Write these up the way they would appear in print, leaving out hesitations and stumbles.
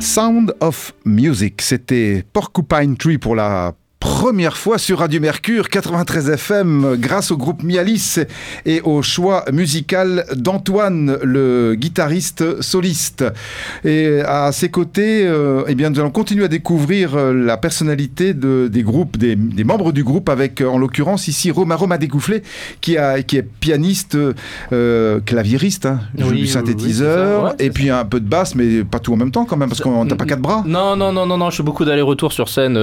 Sound of Music, c'était Porcupine Tree pour la première fois sur Radio Mercure 93 FM grâce au groupe Mialis et au choix musical d'Antoine, le guitariste soliste. Et à ses côtés, eh bien, nous allons continuer à découvrir la personnalité des groupes, des membres du groupe avec, en l'occurrence ici, Romain Découfflé qui est pianiste, claviériste, hein, joue du synthétiseur, et puis un peu de basse, mais pas tout en même temps quand même, parce qu'on n'a pas quatre bras. Non, je fais beaucoup d'allers-retours sur scène.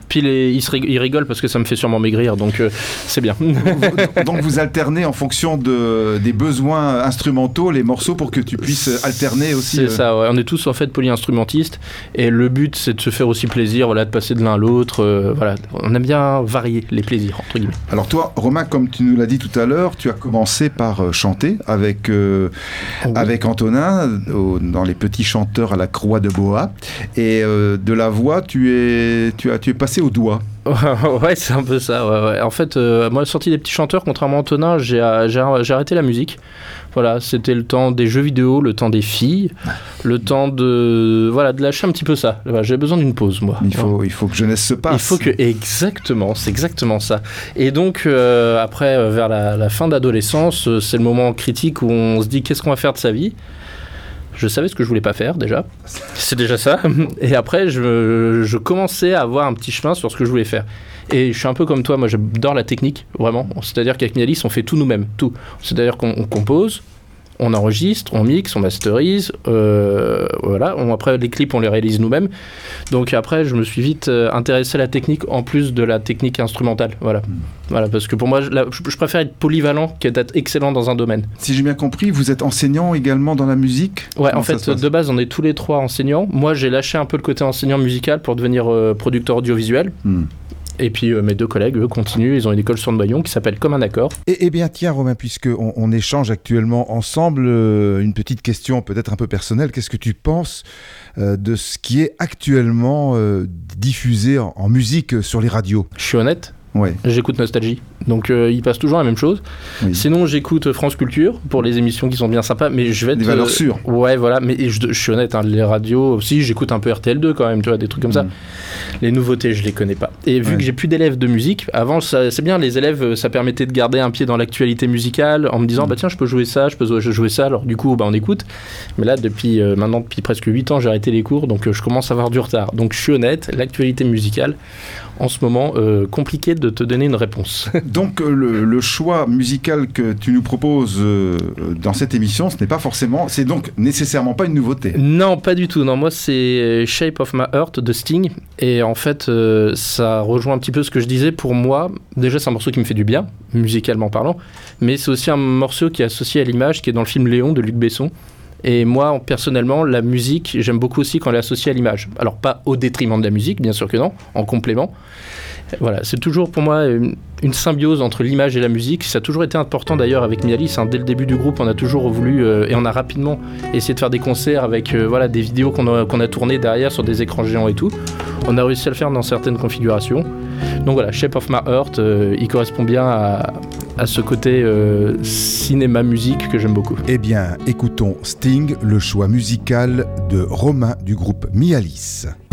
Il rigole parce que ça me fait sûrement maigrir, donc c'est bien. Donc vous alternez en fonction des besoins instrumentaux, les morceaux, pour que tu puisses alterner aussi. C'est ça, ouais. On est tous en fait polyinstrumentistes, et le but c'est de se faire aussi plaisir, voilà, de passer de l'un à l'autre. Voilà. On aime bien varier les plaisirs, entre guillemets. Alors toi, Romain, comme tu nous l'as dit tout à l'heure, tu as commencé par chanter avec Antonin dans Les Petits Chanteurs à la Croix de Boa, et de la voix, tu es passé au doigt. Ouais, c'est un peu ça. Ouais. En fait, moi, sorti des Petits Chanteurs, contrairement à Antonin, j'ai arrêté la musique. Voilà, c'était le temps des jeux vidéo, le temps des filles, le temps de lâcher un petit peu ça. J'ai besoin d'une pause, moi. Il faut que jeunesse se passe. Exactement, c'est exactement ça. Et donc, après, vers la fin d'adolescence, c'est le moment critique où on se dit qu'est-ce qu'on va faire de sa vie. Je savais ce que je voulais pas faire déjà, c'est déjà ça. Et après, je commençais à avoir un petit chemin sur ce que je voulais faire. Et je suis un peu comme toi, moi j'adore la technique, vraiment. C'est-à-dire qu'avec Mialis, on fait tout nous-mêmes, tout. C'est-à-dire qu'on compose, on enregistre, on mixe, on masterise, voilà. Après, les clips, on les réalise nous-mêmes. Donc après, je me suis vite intéressé à la technique en plus de la technique instrumentale, voilà. Voilà, parce que pour moi, je préfère être polyvalent qu'être excellent dans un domaine. Si j'ai bien compris, vous êtes enseignant également dans la musique ? Ouais, en fait, de base, on est tous les trois enseignants. Moi, j'ai lâché un peu le côté enseignant musical pour devenir producteur audiovisuel. Et puis mes deux collègues, eux, continuent. Ils ont une école sur Noyon qui s'appelle Comme un accord. Eh bien, tiens, Romain, puisqu'on échange actuellement ensemble, une petite question peut-être un peu personnelle. Qu'est-ce que tu penses de ce qui est actuellement diffusé en musique sur les radios ? Je suis honnête. Ouais. J'écoute Nostalgie, donc il passe toujours la même chose. Oui. Sinon j'écoute France Culture pour les émissions qui sont bien sympas, mais je vais être des valeurs sûres. Ouais, voilà, mais je suis honnête, hein, les radios aussi, j'écoute un peu RTL2 quand même, tu vois, des trucs comme ça. Les nouveautés, je les connais pas. Et vu que j'ai plus d'élèves de musique, avant c'est bien, les élèves, ça permettait de garder un pied dans l'actualité musicale en me disant bah tiens, je peux jouer ça, je peux jouer ça, alors du coup on écoute. Mais là depuis presque 8 ans, j'ai arrêté les cours, donc je commence à avoir du retard. Donc je suis honnête, l'actualité musicale en ce moment, compliqué de te donner une réponse. Donc le choix musical que tu nous proposes dans cette émission, c'est donc nécessairement pas une nouveauté. Non, pas du tout. Non, moi c'est Shape of My Heart de Sting, et en fait ça rejoint un petit peu ce que je disais. Pour moi, déjà c'est un morceau qui me fait du bien, musicalement parlant, mais c'est aussi un morceau qui est associé à l'image, qui est dans le film Léon de Luc Besson. Et moi, personnellement, la musique, j'aime beaucoup aussi quand elle est associée à l'image. Alors, pas au détriment de la musique, bien sûr que non, en complément. Voilà, c'est toujours pour moi une symbiose entre l'image et la musique. Ça a toujours été important d'ailleurs avec Mialis. Dès le début du groupe, on a toujours voulu, et on a rapidement essayé de faire des concerts avec des vidéos qu'on a tournées derrière sur des écrans géants et tout. On a réussi à le faire dans certaines configurations. Donc voilà, Shape of My Heart, il correspond bien à ce côté cinéma-musique que j'aime beaucoup. Eh bien, écoutons Sting, le choix musical de Romain du groupe Mialis.